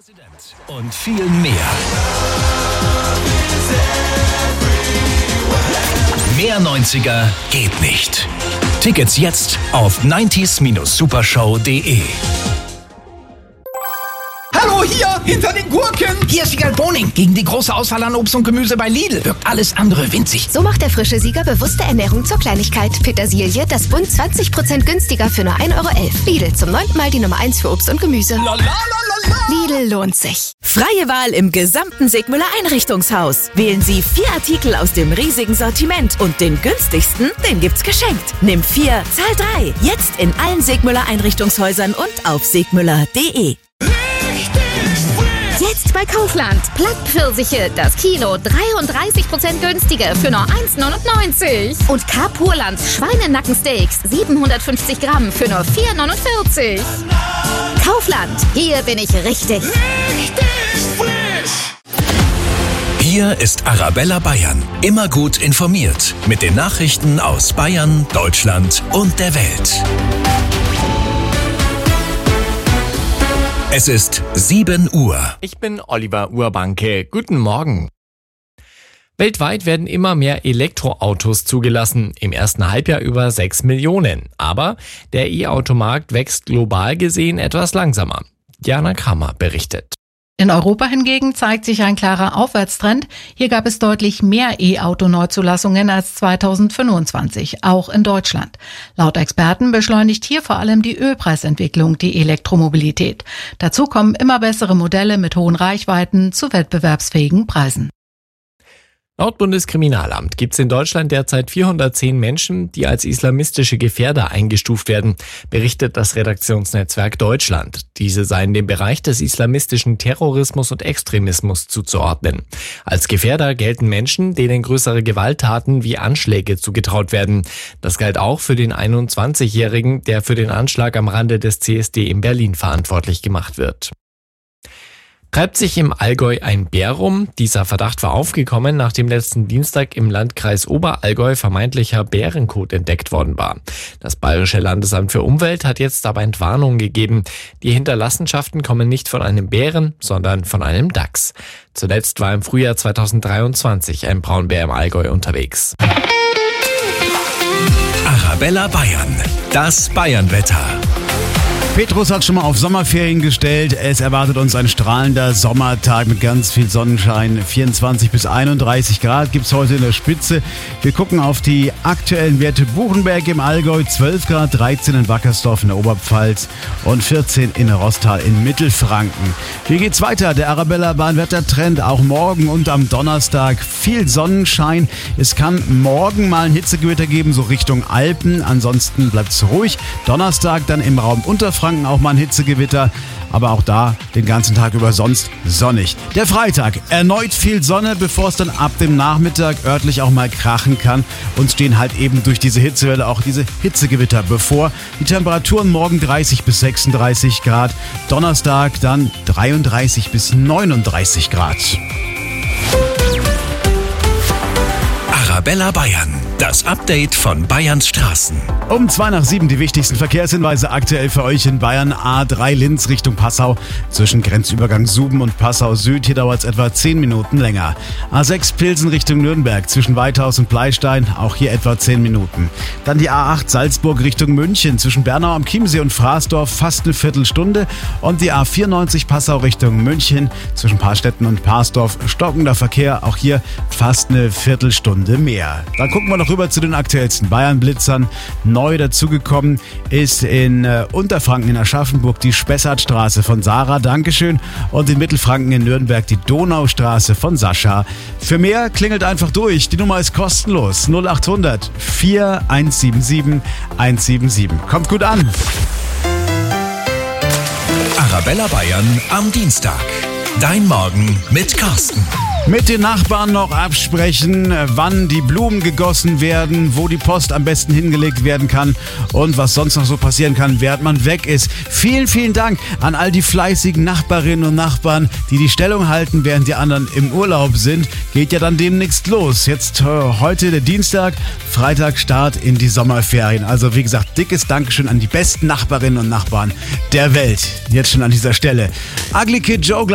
Und viel mehr. Mehr 90er geht nicht. Tickets jetzt auf 90s-supershow.de. Hallo, hier, hinter den Gurken. Hier ist Sieger Boning. Gegen die große Auswahl an Obst und Gemüse bei Lidl wirkt alles andere winzig. So macht der frische Sieger bewusste Ernährung zur Kleinigkeit. Petersilie, das Bund 20% günstiger für nur 1,11 €. Lidl, zum 9. Mal die Nummer 1 für Obst und Gemüse. Lidl lohnt sich. Freie Wahl im gesamten Segmüller Einrichtungshaus. Wählen Sie 4 Artikel aus dem riesigen Sortiment und den günstigsten, den gibt's geschenkt. Nimm 4, zahl 3. Jetzt in allen Segmüller Einrichtungshäusern und auf segmüller.de. Jetzt bei Kaufland. Plattpfirsiche, das Kilo 33% günstiger für nur 1,99 €. Und K-Purland Schweinenackensteaks 750 Gramm für nur 4,49 €. Kaufland, hier bin ich richtig. Hier ist Arabella Bayern. Immer gut informiert mit den Nachrichten aus Bayern, Deutschland und der Welt. Es ist 7 Uhr. Ich bin Oliver Urbanke. Guten Morgen. Weltweit werden immer mehr Elektroautos zugelassen. Im ersten Halbjahr über 6 Millionen. Aber der E-Automarkt wächst global gesehen etwas langsamer. Jana Kramer berichtet. In Europa hingegen zeigt sich ein klarer Aufwärtstrend. Hier gab es deutlich mehr E-Auto-Neuzulassungen als 2025, auch in Deutschland. Laut Experten beschleunigt hier vor allem die Ölpreisentwicklung die Elektromobilität. Dazu kommen immer bessere Modelle mit hohen Reichweiten zu wettbewerbsfähigen Preisen. Laut Bundeskriminalamt gibt es in Deutschland derzeit 410 Menschen, die als islamistische Gefährder eingestuft werden, berichtet das Redaktionsnetzwerk Deutschland. Diese seien dem Bereich des islamistischen Terrorismus und Extremismus zuzuordnen. Als Gefährder gelten Menschen, denen größere Gewalttaten wie Anschläge zugetraut werden. Das galt auch für den 21-Jährigen, der für den Anschlag am Rande des CSD in Berlin verantwortlich gemacht wird. Treibt sich im Allgäu ein Bär rum? Dieser Verdacht war aufgekommen, nachdem letzten Dienstag im Landkreis Oberallgäu vermeintlicher Bärenkot entdeckt worden war. Das Bayerische Landesamt für Umwelt hat jetzt aber Entwarnung gegeben. Die Hinterlassenschaften kommen nicht von einem Bären, sondern von einem Dachs. Zuletzt war im Frühjahr 2023 ein Braunbär im Allgäu unterwegs. Arabella Bayern. Das Bayernwetter. Petrus hat schon mal auf Sommerferien gestellt. Es erwartet uns ein strahlender Sommertag mit ganz viel Sonnenschein. 24 bis 31 Grad gibt's heute in der Spitze. Wir gucken auf die aktuellen Werte. Buchenberg im Allgäu 12 Grad, 13 in Wackersdorf in der Oberpfalz und 14 in Rostal in Mittelfranken. Wie geht's weiter? Der Arabella Bahnwettertrend auch morgen und am Donnerstag. Viel Sonnenschein. Es kann morgen mal ein Hitzegewitter geben, so Richtung Alpen. Ansonsten bleibt's ruhig. Donnerstag dann im Raum Unterfranken auch mal ein Hitzegewitter, aber auch da den ganzen Tag über sonst sonnig. Der Freitag, erneut viel Sonne, bevor es dann ab dem Nachmittag örtlich auch mal krachen kann. Uns stehen halt eben durch diese Hitzewelle auch diese Hitzegewitter bevor. Die Temperaturen morgen 30 bis 36 Grad, Donnerstag dann 33 bis 39 Grad. Arabella Bayern. Das Update von Bayerns Straßen. Um 6:55 die wichtigsten Verkehrshinweise aktuell für euch in Bayern. A3 Linz Richtung Passau zwischen Grenzübergang Suben und Passau Süd. Hier dauert es etwa 10 Minuten länger. A6 Pilsen Richtung Nürnberg zwischen Weithaus und Pleistein. Auch hier etwa 10 Minuten. Dann die A8 Salzburg Richtung München zwischen Bernau am Chiemsee und Fraßdorf fast eine Viertelstunde. Und die A94 Passau Richtung München zwischen Paarstetten und Parsdorf. Stockender Verkehr, auch hier fast eine Viertelstunde mehr. Dann gucken wir noch rüber zu den aktuellsten Bayern-Blitzern. Neu dazugekommen ist in Unterfranken in Aschaffenburg die Spessartstraße von Sarah, Dankeschön. Und in Mittelfranken in Nürnberg die Donaustraße von Sascha. Für mehr klingelt einfach durch. Die Nummer ist kostenlos. 0800 4177 177. Kommt gut an. Arabella Bayern am Dienstag. Dein Morgen mit Carsten. Mit den Nachbarn noch absprechen, wann die Blumen gegossen werden, wo die Post am besten hingelegt werden kann und was sonst noch so passieren kann, während man weg ist. Vielen, vielen Dank an all die fleißigen Nachbarinnen und Nachbarn, die die Stellung halten, während die anderen im Urlaub sind. Geht ja dann demnächst los. Jetzt heute der Dienstag, Freitag Start in die Sommerferien. Also wie gesagt, dickes Dankeschön an die besten Nachbarinnen und Nachbarn der Welt. Jetzt schon an dieser Stelle. Ugly Kid Joe